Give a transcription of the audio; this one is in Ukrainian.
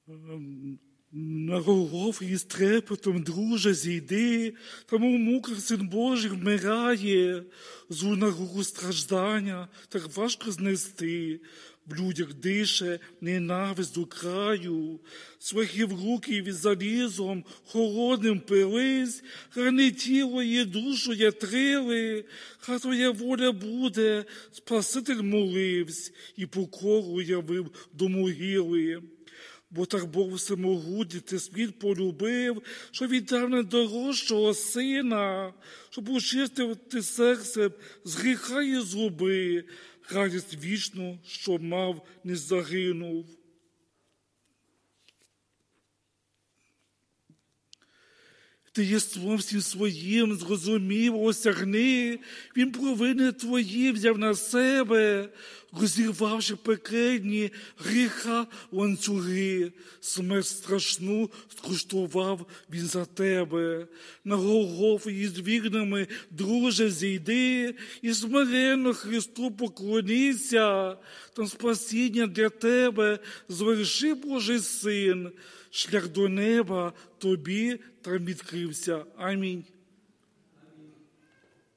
На Голгофі з трепетом, друже, зійди, там у муках Син Божий вмирає, злу нагруху страждання так важко знести. В людях дише ненависть до краю, своїх руки від залізом холодним пились, рани тіло і душу ятрили, хай твоя воля буде, Спаситель моливсь і покору явив до могили. Бо так Бог всемогутній ти світ полюбив, що віддав найдорожчого сина, щоб очистити серце з гріха і злоби, радість вічну, що мав, не загинув. Ти єством всім своїм зрозумів, осягни, він провини твої взяв на себе, розірвавши пекельні гріха ланцюги, смерть страшну скуштував він за тебе. На Голгофу із вірними, друже, зійди, і смиренно Христу поклоніться, там спасіння для тебе зверши Божий Син, шлях до неба тобі там відкрився. Амінь.